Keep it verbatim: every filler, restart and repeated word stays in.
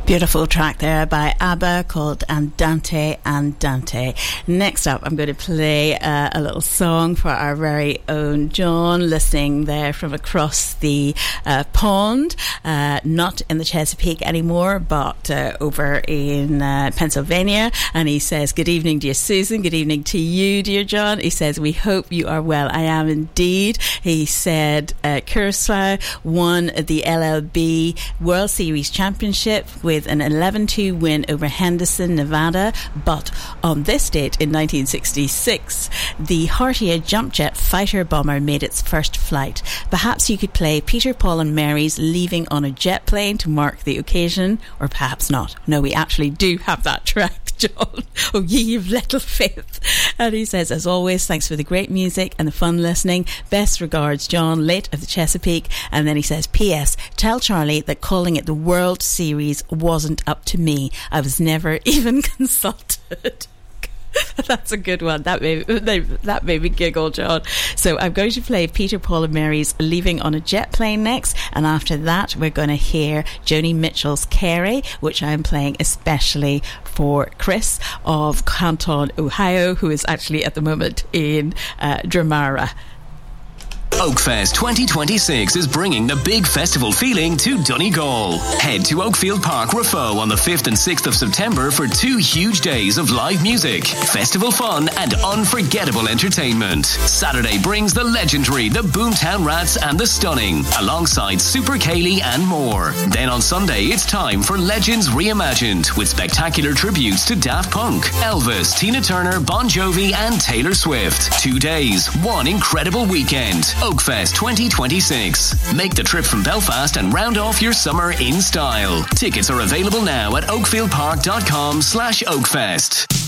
Beautiful track there by ABBA called Andante Andante. Next up, I'm going to play uh, a little song for our very own John, listening there from across the uh, pond, uh, not in the Chesapeake anymore, but uh, over in uh, Pennsylvania. And he says, good evening, dear Susan. Good evening to you, dear John. He says, we hope you are well. I am indeed. He said, uh, Kurosawa won the L L B World Series Championship with with an eleven two win over Henderson, Nevada. But on this date in nineteen sixty-six, the Hartier jump jet fighter bomber made its first flight. Perhaps you could play Peter, Paul and Mary's Leaving on a Jet Plane to mark the occasion, or perhaps not. No, we actually do have that track, John. Oh, ye of little faith. And he says, as always, thanks for the great music and the fun listening. Best regards, John, late of the Chesapeake. And then he says, P S Tell Charlie that calling it the World Series wasn't up to me. I was never even consulted. That's a good one. That made, that made me giggle, John. So I'm going to play Peter, Paul and Mary's Leaving on a Jet Plane next, and after that we're going to hear Joni Mitchell's Carey, which I'm playing especially for Chris of Canton, Ohio, who is actually at the moment in uh, Dramara. Oakfest twenty twenty-six is bringing the big festival feeling to Donegal. Head to Oakfield Park, Raphoe on the fifth and sixth of September for two huge days of live music, festival fun and unforgettable entertainment. Saturday brings the legendary The Boomtown Rats and The Stunning, alongside Super Kaylee and more. Then on Sunday it's time for Legends Reimagined, with spectacular tributes to Daft Punk, Elvis, Tina Turner, Bon Jovi and Taylor Swift. Two days, one incredible weekend. Oakfest twenty twenty-six. Make the trip from Belfast and round off your summer in style. Tickets are available now at oakfieldpark.com slash Oakfest.